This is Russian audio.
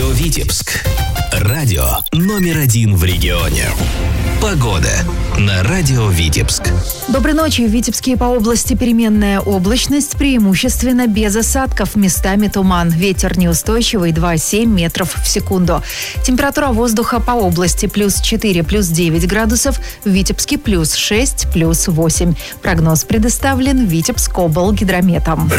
Радио Витебск. Радио номер 1 в регионе. Погода на Радио Витебск. Доброй ночи. В Витебске по области переменная облачность, преимущественно без осадков, местами туман. Ветер неустойчивый 2,7 метров в секунду. Температура воздуха по области +4, +9 градусов. В Витебске +6, +8. Прогноз предоставлен Витебскоблгидрометом.